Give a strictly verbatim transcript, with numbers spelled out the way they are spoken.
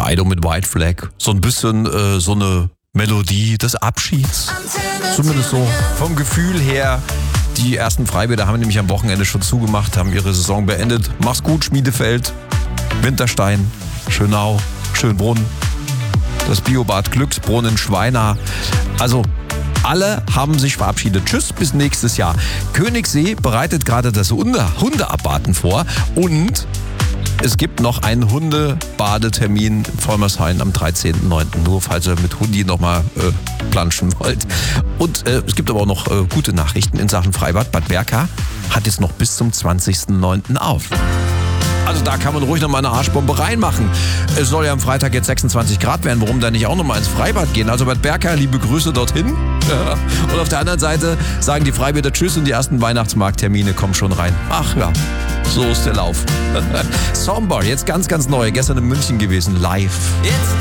Dido mit White Flag. So ein bisschen äh, so eine Melodie des Abschieds. Zumindest so vom Gefühl her. Die ersten Freibäder haben nämlich am Wochenende schon zugemacht, haben ihre Saison beendet. Mach's gut, Schmiedefeld, Winterstein, Schönau, Schönbrunn, das Biobad Glücksbrunnen, Schweina. Also alle haben sich verabschiedet. Tschüss, bis nächstes Jahr. Königssee bereitet gerade das Hunde- Hundeabbaden vor und es gibt noch einen Hundebadetermin in Vollmershain am dreizehnten neunten Nur falls ihr mit Hundi nochmal äh, planschen wollt. Und äh, es gibt aber auch noch äh, gute Nachrichten in Sachen Freibad. Bad Berka hat jetzt noch bis zum zwanzigsten neunten auf. Also da kann man ruhig noch mal eine Arschbombe reinmachen. Es soll ja am Freitag jetzt sechsundzwanzig Grad werden. Warum dann nicht auch noch mal ins Freibad gehen? Also Bad Berka, liebe Grüße dorthin. Und auf der anderen Seite sagen die Freibäder Tschüss und die ersten Weihnachtsmarkttermine kommen schon rein. Ach ja, so ist der Lauf. Somber, jetzt ganz, ganz neu. Gestern in München gewesen, live.